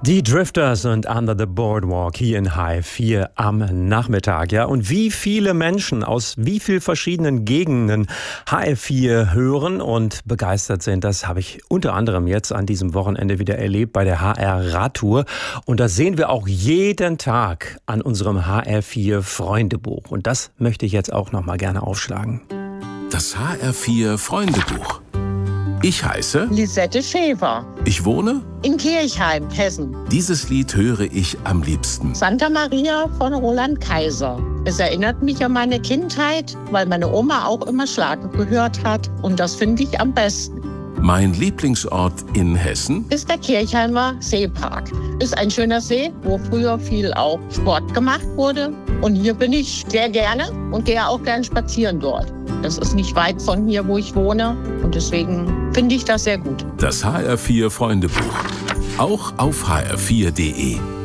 Die Drifters und Under the Boardwalk hier in HR4 am Nachmittag. Ja, und wie viele Menschen aus wie vielen verschiedenen Gegenden HR4 hören und begeistert sind, das habe ich unter anderem jetzt an diesem Wochenende wieder erlebt bei der HR-Radtour. Und das sehen wir auch jeden Tag an unserem HR4 Freundebuch. Und das möchte ich jetzt auch noch mal gerne aufschlagen. Das HR4 Freundebuch. Ich heiße Lisette Schäfer. Ich wohne In Kirchheim, Hessen. Dieses Lied höre ich am liebsten. Santa Maria von Roland Kaiser. Es erinnert mich an meine Kindheit, weil meine Oma auch immer Schlager gehört hat. Und das finde ich am besten. Mein Lieblingsort in Hessen Ist der Kirchheimer Seepark. Ist ein schöner See, wo früher viel auch Sport gemacht wurde. Und hier bin ich sehr gerne und gehe auch gern spazieren dort. Das ist nicht weit von hier, wo ich wohne. Und deswegen finde ich das sehr gut. Das HR4 Freundebuch. Auch auf hr4.de.